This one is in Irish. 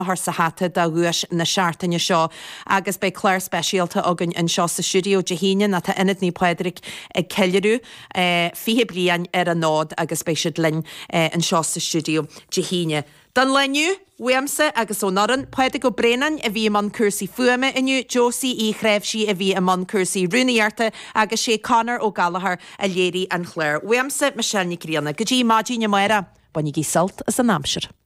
thar sa hata da gúis na seaartainne seo agus bei Claire Speisialta agan an seo sa studio de híine na tá inad ní Pedric ag ceilirú fihe blian ar an nád agus bei siad linn an seo sa studio de híine. Dan leniu, weamsa agus ó noran, Pedric ó Brennan a bhí man cursaí fuame inniu, Josie í chréibhsí a bhí a man cursaí rúnaíarta agus sé Conor ó Gallagher a léirí an Claire. Weamsa Michelle Nicríanna, go dtí mádí na maira, banig í salt as an amsir.